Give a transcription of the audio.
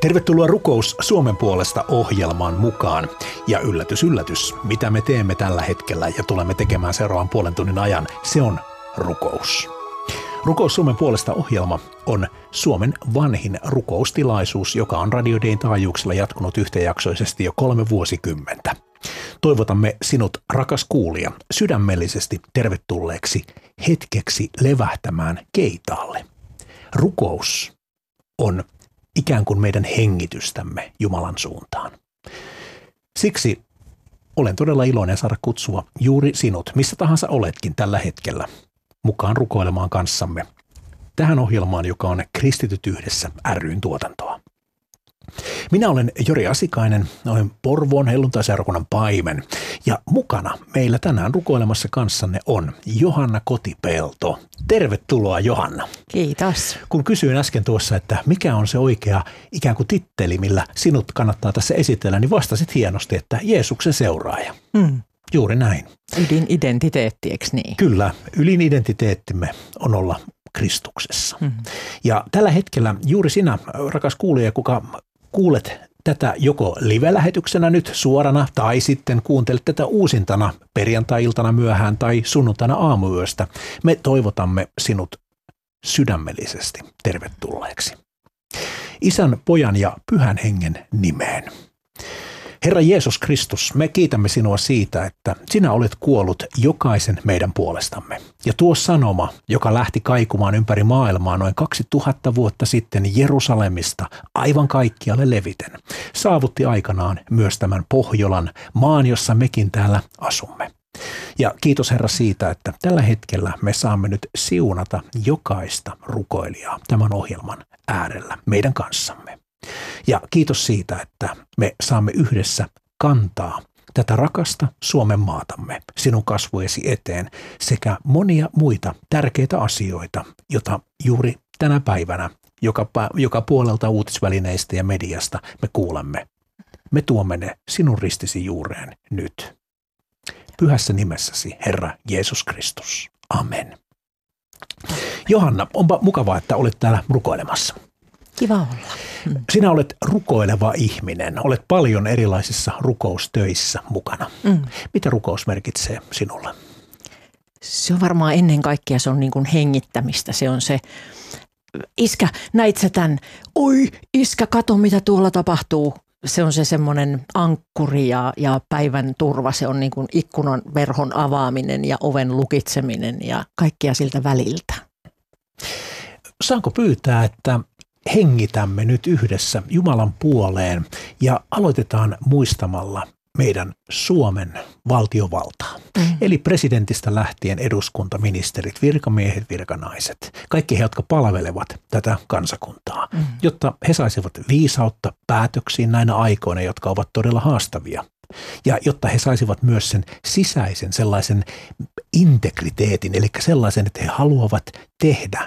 Tervetuloa Rukous Suomen puolesta -ohjelmaan mukaan. Ja yllätys, yllätys, mitä me teemme tällä hetkellä ja tulemme tekemään seuraavan puolen tunnin ajan, se on rukous. Rukous Suomen puolesta -ohjelma on Suomen vanhin rukoustilaisuus, joka on Radio Dayn taajuuksilla jatkunut yhtäjaksoisesti jo 3 vuosikymmentä. Toivotamme sinut, rakas kuulija, sydämellisesti tervetulleeksi hetkeksi levähtämään keitaalle. Rukous on ikään kuin meidän hengitystämme Jumalan suuntaan. Siksi olen todella iloinen saada kutsua juuri sinut, missä tahansa oletkin tällä hetkellä, mukaan rukoilemaan kanssamme tähän ohjelmaan, joka on Kristityt yhdessä ry:n tuotantoa. Minä olen Jori Asikainen, olen Porvoon helluntaiseurakunnan paimen ja mukana meillä tänään rukoilemassa kanssanne on Johanna Kotipelto. Tervetuloa, Johanna. Kiitos. Kun kysyin äsken tuossa, että mikä on se oikea ikään kuin titteli, millä sinut kannattaa tässä esitellä, niin vastasit hienosti, että Jeesuksen seuraaja. Juuri näin. Ydinidentiteetti, eikö niin? Kyllä, ylin identiteettimme on olla Kristuksessa. Ja tällä hetkellä juuri sinä, rakas kuulija, kuka kuulet tätä joko live-lähetyksenä nyt suorana tai sitten kuuntelet tätä uusintana perjantai-iltana myöhään tai sunnuntaina aamuyöstä, me toivotamme sinut sydämellisesti tervetulleeksi. Isän, Pojan ja Pyhän Hengen nimeen. Herra Jeesus Kristus, me kiitämme sinua siitä, että sinä olet kuollut jokaisen meidän puolestamme. Ja tuo sanoma, joka lähti kaikumaan ympäri maailmaa noin 2000 vuotta sitten Jerusalemista aivan kaikkialle leviten, saavutti aikanaan myös tämän Pohjolan maan, jossa mekin täällä asumme. Ja kiitos Herra siitä, että tällä hetkellä me saamme nyt siunata jokaista rukoilijaa tämän ohjelman äärellä meidän kanssamme. Ja kiitos siitä, että me saamme yhdessä kantaa tätä rakasta Suomen maatamme sinun kasvojesi eteen sekä monia muita tärkeitä asioita, joita juuri tänä päivänä joka puolelta uutisvälineistä ja mediasta me kuulemme. Me tuomme ne sinun ristisi juureen nyt. Pyhässä nimessäsi, Herra Jeesus Kristus. Amen. Johanna, onpa mukavaa, että olet täällä rukoilemassa. Kiva olla. Sinä olet rukoileva ihminen, olet paljon erilaisissa rukoustöissä mukana. Mitä rukous merkitsee sinulle? Se on varmaan ennen kaikkea se on niin kuin hengittämistä. Se on se, iskä, näit sä tän? Oi, iskä, kato mitä tuolla tapahtuu. Se on se semmoinen ankkuri ja päivän turva. Se on niin kuin ikkunan verhon avaaminen ja oven lukitseminen ja kaikkea siltä väliltä. Saanko pyytää, että hengitämme nyt yhdessä Jumalan puoleen ja aloitetaan muistamalla meidän Suomen valtiovaltaa. Eli presidentistä lähtien eduskunta, ministerit, virkamiehet, virkanaiset, kaikki he, jotka palvelevat tätä kansakuntaa, jotta he saisivat viisautta päätöksiin näinä aikoina, jotka ovat todella haastavia. Ja jotta he saisivat myös sen sisäisen sellaisen integriteetin, eli sellaisen, että he haluavat tehdä